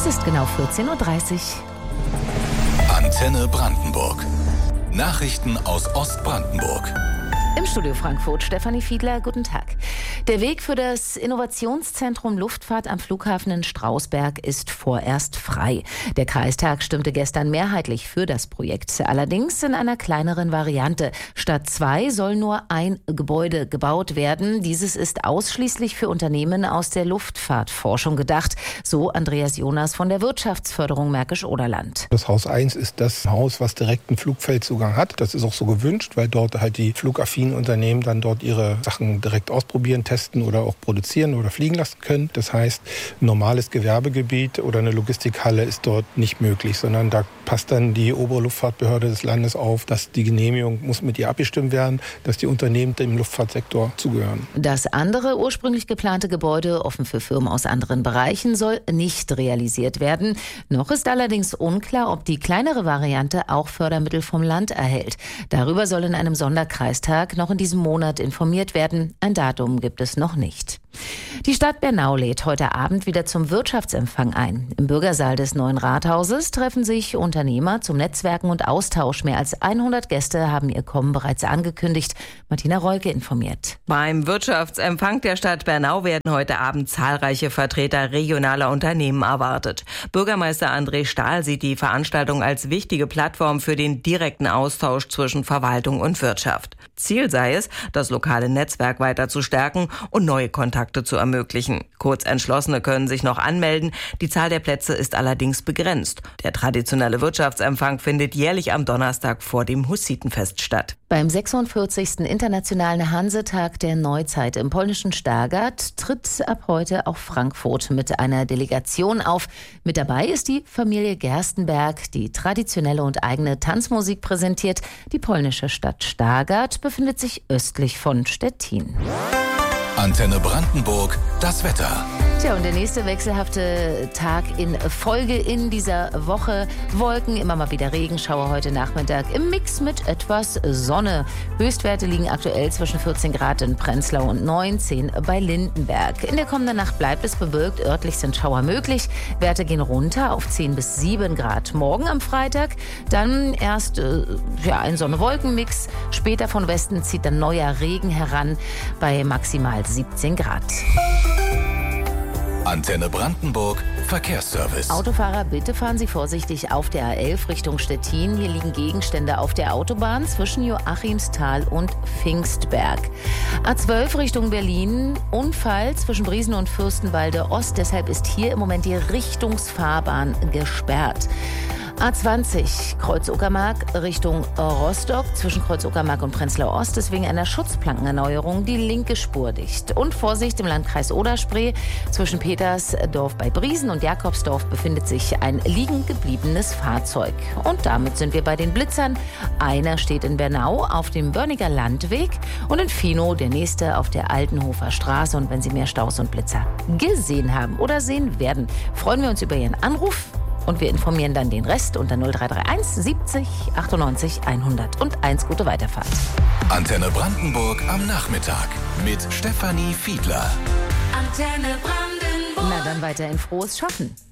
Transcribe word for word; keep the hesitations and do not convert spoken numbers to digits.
Es ist genau vierzehn Uhr dreißig. Antenne Brandenburg. Nachrichten aus Ostbrandenburg. Im Studio Frankfurt Stefanie Fiedler, guten Tag. Der Weg für das Innovationszentrum Luftfahrt am Flughafen in Strausberg ist vorerst frei. Der Kreistag stimmte gestern mehrheitlich für das Projekt, allerdings in einer kleineren Variante. Statt zwei soll nur ein Gebäude gebaut werden. Dieses ist ausschließlich für Unternehmen aus der Luftfahrtforschung gedacht, so Andreas Jonas von der Wirtschaftsförderung Märkisch-Oderland. Das Haus eins ist das Haus, was direkten Flugfeldzugang hat. Das ist auch so gewünscht, weil dort halt die flugaffinen Unternehmen dann dort ihre Sachen direkt ausprobieren, testen oder auch produzieren oder fliegen lassen können. Das heißt, ein normales Gewerbegebiet oder eine Logistikhalle ist dort nicht möglich, sondern da passt dann die obere Luftfahrtbehörde des Landes auf, dass die Genehmigung muss mit ihr abgestimmt werden, dass die Unternehmen dem Luftfahrtsektor zugehören. Das andere ursprünglich geplante Gebäude, offen für Firmen aus anderen Bereichen, soll nicht realisiert werden. Noch ist allerdings unklar, ob die kleinere Variante auch Fördermittel vom Land erhält. Darüber soll in einem Sonderkreistag noch in diesem Monat informiert werden. Ein Datum gibt es noch nicht. Die Stadt Bernau lädt heute Abend wieder zum Wirtschaftsempfang ein. Im Bürgersaal des neuen Rathauses treffen sich Unternehmer zum Netzwerken und Austausch. Mehr als hundert Gäste haben ihr Kommen bereits angekündigt. Martina Reuke informiert. Beim Wirtschaftsempfang der Stadt Bernau werden heute Abend zahlreiche Vertreter regionaler Unternehmen erwartet. Bürgermeister André Stahl sieht die Veranstaltung als wichtige Plattform für den direkten Austausch zwischen Verwaltung und Wirtschaft. Ziel sei es, das lokale Netzwerk weiter zu stärken und neue Kontakte zu ermöglichen. Kurzentschlossene können sich noch anmelden. Die Zahl der Plätze ist allerdings begrenzt. Der traditionelle Wirtschaftsempfang findet jährlich am Donnerstag vor dem Hussitenfest statt. Beim sechsundvierzigsten Internationalen Hansetag der Neuzeit im polnischen Stargard tritt ab heute auch Frankfurt mit einer Delegation auf. Mit dabei ist die Familie Gerstenberg, die traditionelle und eigene Tanzmusik präsentiert. Die polnische Stadt Stargard befindet sich östlich von Stettin. Antenne Brandenburg, das Wetter. Tja, und der nächste wechselhafte Tag in Folge in dieser Woche. Wolken, immer mal wieder Regenschauer heute Nachmittag im Mix mit etwas Sonne. Höchstwerte liegen aktuell zwischen vierzehn Grad in Prenzlau und neunzehn bei Lindenberg. In der kommenden Nacht bleibt es bewölkt, örtlich sind Schauer möglich. Werte gehen runter auf zehn bis sieben Grad. Morgen am Freitag dann erst äh, ja, ein Sonne-Wolken-Mix. Später von Westen zieht dann neuer Regen heran bei maximal siebzehn Grad. Antenne Brandenburg, Verkehrsservice. Autofahrer, bitte fahren Sie vorsichtig auf der A elf Richtung Stettin. Hier liegen Gegenstände auf der Autobahn zwischen Joachimsthal und Pfingstberg. A zwölf Richtung Berlin, Unfall zwischen Briesen und Fürstenwalde Ost. Deshalb ist hier im Moment die Richtungsfahrbahn gesperrt. A zwanzig Kreuz-Uckermark Richtung Rostock zwischen Kreuz-Uckermark und Prenzlau Ost ist wegen einer Schutzplankenerneuerung die linke Spur dicht. Und Vorsicht im Landkreis Oder-Spree zwischen Petersdorf bei Briesen und Jakobsdorf befindet sich ein liegen gebliebenes Fahrzeug. Und damit sind wir bei den Blitzern. Einer steht in Bernau auf dem Börniger Landweg und in Finow der nächste auf der Altenhofer Straße. Und wenn Sie mehr Staus und Blitzer gesehen haben oder sehen werden, freuen wir uns über Ihren Anruf. Und wir informieren dann den Rest unter null drei drei eins siebzig achtundneunzig hundert und eins. Gute Weiterfahrt. Antenne Brandenburg am Nachmittag mit Stefanie Fiedler. Antenne Brandenburg. Na dann weiter in frohes Schaffen.